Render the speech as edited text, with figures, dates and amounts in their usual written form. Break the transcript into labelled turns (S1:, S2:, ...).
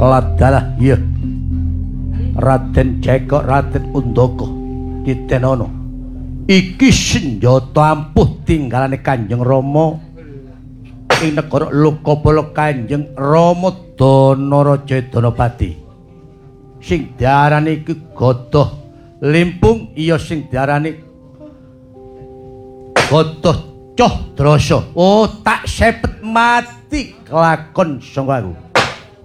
S1: Ladalah iya. Raden Jeka, Raden Undaka, Ditenono. Iki senjata ampuh tinggalane Kanjeng Rama ing negara Lokapala Kanjeng Rama Danaraja Danapati. Sing diarani iki Gatoh Limpung, iya sing diarani Gatoh Coh Drasa. Oh, tak sepet mati kelakon sangko aku.